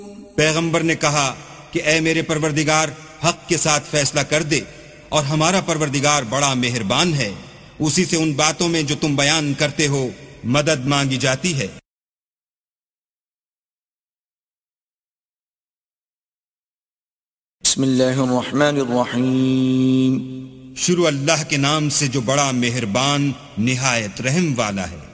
पैगंबर ने कहा कि ए मेरे परवरदिगार, हक के साथ फैसला कर दे, और हमारा परवरदिगार बड़ा मेहरबान है, उसी से उन बातों में जो तुम बयान करते हो मदद मांगी जाती है। बिस्मिल्लाहिर्रहमानिर्रहीम। शुरू अल्लाह के नाम से जो बड़ा मेहरबान निहायत रहम वाला है।